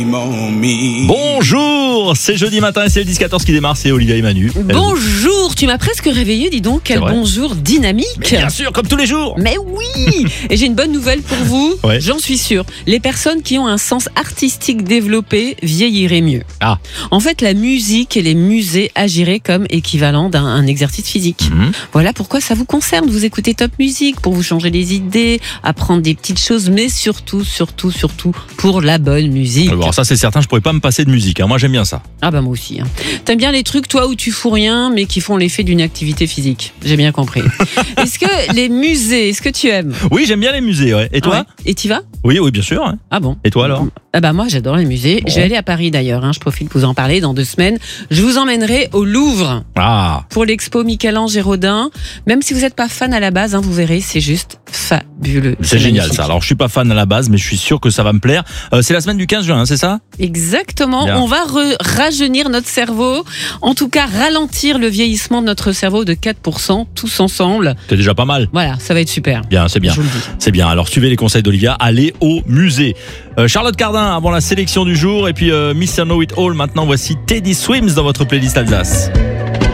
Bonjour, c'est jeudi matin et c'est le 10-14 qui démarre, c'est Olivia et Manu. Bonjour, tu m'as presque réveillé, dis donc, quel bonjour dynamique. Mais bien sûr, comme tous les jours. Mais oui. Et j'ai une bonne nouvelle pour vous, Ouais. J'en suis sûre. Les personnes qui ont un sens artistique développé vieilliraient mieux. Ah. En fait, la musique et les musées agiraient comme équivalent d'un exercice physique. Voilà pourquoi ça vous concerne. Vous écoutez Top Music pour vous changer les idées, apprendre des petites choses, mais surtout pour la bonne musique. Alors ça c'est certain, je pourrais pas me passer de musique, hein. Moi j'aime bien ça. Ah bah moi aussi. T'aimes bien les trucs, toi, où tu fous rien, mais qui font l'effet d'une activité physique. J'ai bien compris. Est-ce que les musées, est-ce que tu aimes? Oui, j'aime bien les musées, ouais. Et toi? Ouais. Et t'y vas? Oui, bien sûr. Hein. Ah bon? Et toi alors? Ah bah moi j'adore les musées. Je vais aller à Paris d'ailleurs, je profite pour vous en parler dans 2 semaines. Je vous emmènerai au Louvre Ah. pour l'expo Michel-Ange et Rodin. Même si vous n'êtes pas fan à la base, vous verrez, c'est juste fabuleux. C'est génial magnifique. ça. Alors je suis pas fan à la base, mais je suis sûr que ça va me plaire. C'est la semaine du 15 juin, hein, c'est ça? Exactement, Bien. on va rajeunir notre cerveau, en tout cas ralentir le vieillissement de notre cerveau de 4%, tous ensemble. C'est déjà pas mal. Voilà, ça va être super. Bien, c'est bien. Je vous le dis. C'est bien. Alors suivez les conseils d'Olivia, allez au musée. Charlotte Cardin avant la sélection du jour et puis Miss I Know It All. Maintenant voici Teddy Swims dans votre playlist Alsace.